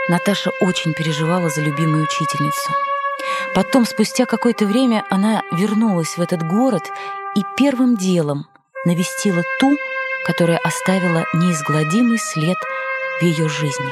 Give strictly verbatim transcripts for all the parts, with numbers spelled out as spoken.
Наташа очень переживала за любимую учительницу. Потом, спустя какое-то время, она вернулась в этот город и первым делом навестила ту, которая оставила неизгладимый след в ее жизни.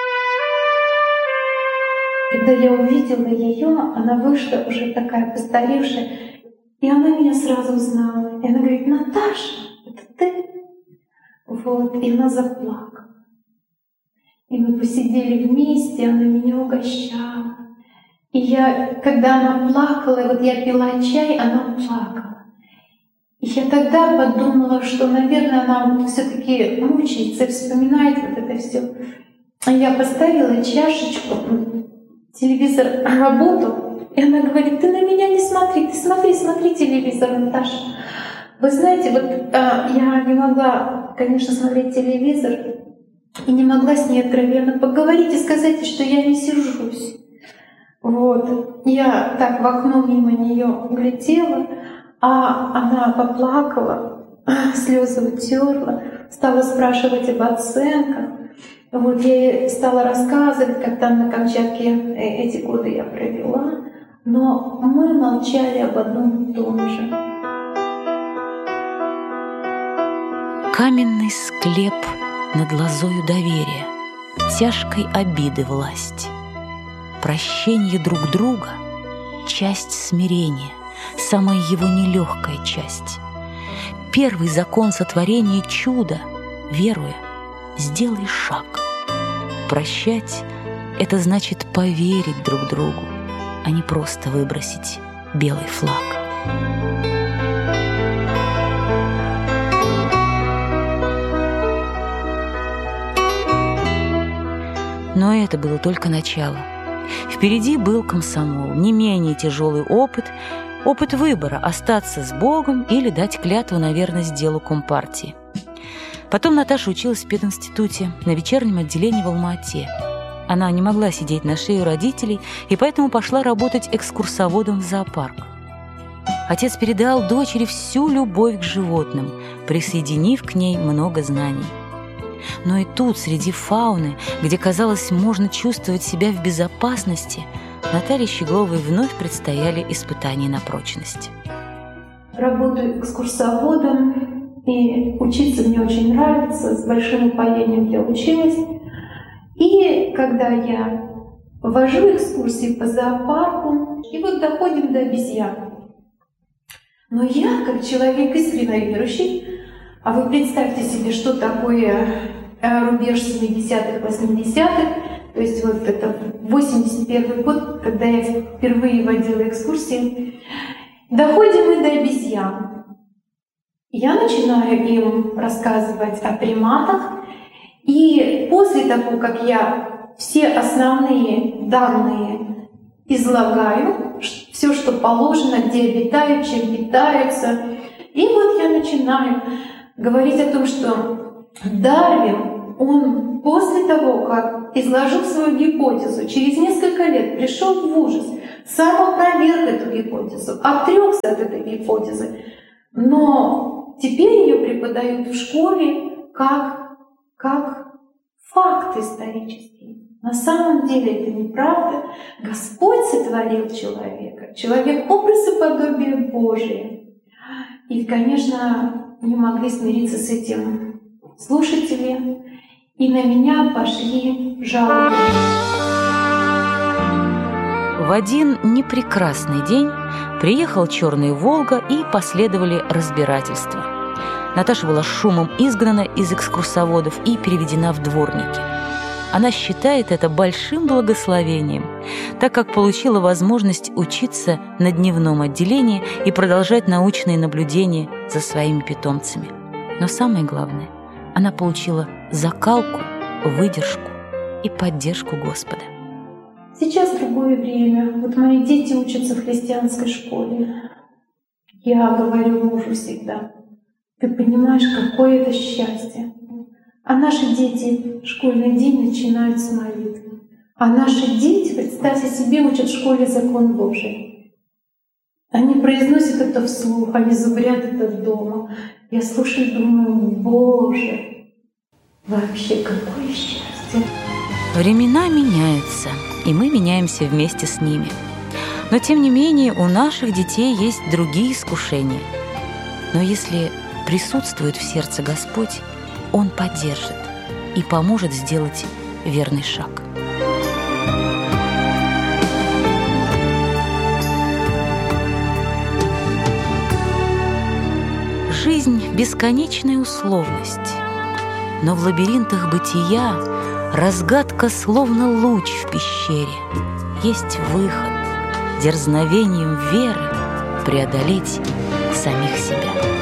Когда я увидела ее, она вышла уже такая постаревшая, и она меня сразу узнала. И она говорит: «Наташа, это ты?» Вот, и она заплакала. И мы посидели вместе, она меня угощала. И я, когда она плакала, вот я пила чай, она плакала. И я тогда подумала, что, наверное, она все-таки мучается и вспоминает вот это все. А я поставила чашечку, телевизор работал, и она говорит: «Ты на меня не смотри, ты смотри, смотри телевизор, Наташа». Вы знаете, вот а, я не могла, конечно, смотреть телевизор, и не могла с ней откровенно поговорить и сказать, что я не сержусь. Вот. Я так в окно мимо нее глядела, а она поплакала, слезы утерла, стала спрашивать об оценках. Вот я ей стала рассказывать, как там на Камчатке эти годы я провела, но мы молчали об одном и том же. Каменный склеп над лозою доверия, тяжкой обиды власть, прощение друг друга — часть смирения, самая его нелегкая часть. Первый закон сотворения — чудо, веруя, сделай шаг. Прощать — это значит поверить друг другу, а не просто выбросить белый флаг. Но это было только начало. Впереди был комсомол, не менее тяжелый опыт, опыт выбора — остаться с Богом или дать клятву на верность делу Компартии. Потом Наташа училась в пединституте на вечернем отделении в Алма-Ате. Она не могла сидеть на шее у родителей и поэтому пошла работать экскурсоводом в зоопарк. Отец передал дочери всю любовь к животным, присоединив к ней много знаний. Но и тут, среди фауны, где, казалось, можно чувствовать себя в безопасности, Наталье Щегловой вновь предстояли испытания на прочность. Работаю экскурсоводом, и учиться мне очень нравится, с большим упоением я училась. И когда я вожу экскурсии по зоопарку, и вот доходим до обезьян. Но я, как человек искренне верующий, а вы представьте себе, что такое рубеж семидесятых, восьмидесятых, то есть вот это восемьдесят первый год, когда я впервые водила экскурсии. Доходим мы до обезьян. Я начинаю им рассказывать о приматах, и после того, как я все основные данные излагаю, все, что положено, где обитают, чем питаются, и вот я начинаю говорить о том, что Дарвин, он после того, как изложил свою гипотезу, через несколько лет пришел в ужас, сам опроверг эту гипотезу, отрекся от этой гипотезы, но теперь ее преподают в школе как, как факт исторический. На самом деле это неправда. Господь сотворил человека, человек — образ и подобие Божие. И, конечно, не могли смириться с этим слушатели, и на меня пошли жалобы. В один непрекрасный день приехал черный «Волга», и последовали разбирательства. Наташа была шумом изгнана из экскурсоводов и переведена в дворники. Она считает это большим благословением, так как получила возможность учиться на дневном отделении и продолжать научные наблюдения за своими питомцами. Но самое главное, она получила закалку, выдержку и поддержку Господа. Сейчас другое время. Вот мои дети учатся в христианской школе. Я говорю мужу всегда: ты понимаешь, какое это счастье. А наши дети школьный день начинают с молитвы. А наши дети, представьте себе, учат в школе закон Божий. Они произносят это вслух, они зубрят это дома. Я слушаю и думаю: Боже, вообще какое счастье. Времена меняются, и мы меняемся вместе с ними. Но, тем не менее, у наших детей есть другие искушения. Но если присутствует в сердце Господь, Он поддержит и поможет сделать верный шаг. Жизнь — бесконечная условность, но в лабиринтах бытия разгадка словно луч в пещере. Есть выход — дерзновением веры преодолеть самих себя.